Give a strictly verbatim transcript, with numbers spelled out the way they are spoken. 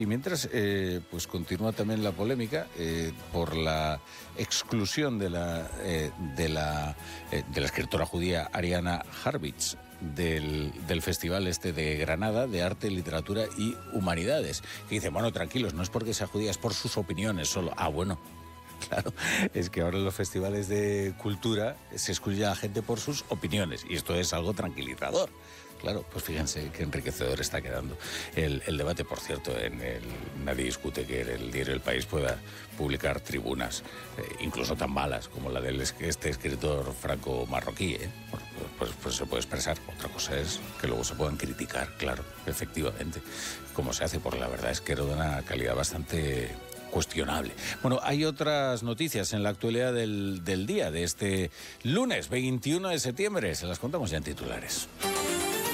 Y mientras, eh, pues continúa también la polémica eh, por la exclusión de la, eh, de, la, eh, de la escritora judía Ariana Harvitz del, del festival este de Granada de Arte, Literatura y Humanidades. Que dice, bueno, tranquilos, no es porque sea judía, es por sus opiniones solo. Ah, bueno. Claro, es que ahora en los festivales de cultura se excluye a la gente por sus opiniones y esto es algo tranquilizador. Claro, pues fíjense qué enriquecedor está quedando el, el debate. Por cierto, en el, nadie discute que el diario El País pueda publicar tribunas, eh, incluso tan malas como la de este escritor franco-marroquí. ¿eh? Bueno, pues, pues se puede expresar. Otra cosa es que luego se puedan criticar, claro, efectivamente, como se hace, porque la verdad es que era de una calidad bastante cuestionable. Bueno, hay otras noticias en la actualidad del, del día, de este lunes veintiuno de septiembre. Se las contamos ya en titulares.